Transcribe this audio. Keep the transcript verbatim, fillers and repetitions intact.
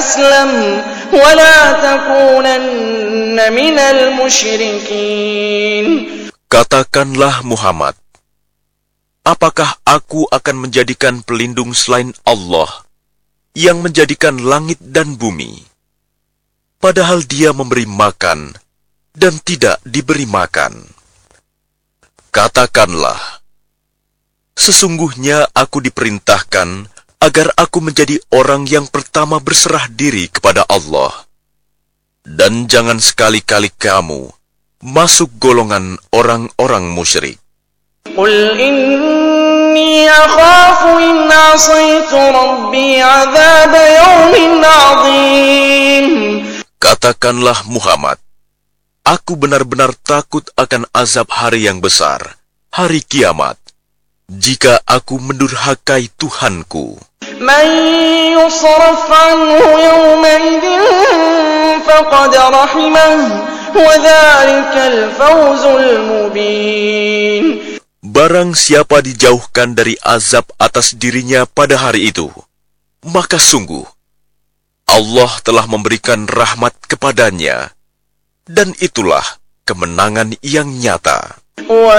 أسلم ولا تكونن من المشركين. Katakanlah Muhammad, apakah aku akan menjadikan pelindung selain Allah yang menjadikan langit dan bumi, padahal Dia memberi makan dan tidak diberi makan? Katakanlah, sesungguhnya aku diperintahkan agar aku menjadi orang yang pertama berserah diri kepada Allah. Dan jangan sekali-kali kamu masuk golongan orang-orang musyrik. قل إني أخاف إن عصيت ربي عذاب يوم عظيم. Katakanlah Muhammad, aku benar-benar takut akan azab hari yang besar, hari kiamat, jika aku mendurhakai Tuhanku. من يصرف عنه يومئذ فقد رحمه وذلك الفوز المبين. Barang siapa dijauhkan dari azab atas dirinya pada hari itu, maka sungguh Allah telah memberikan rahmat kepadanya, dan itulah kemenangan yang nyata.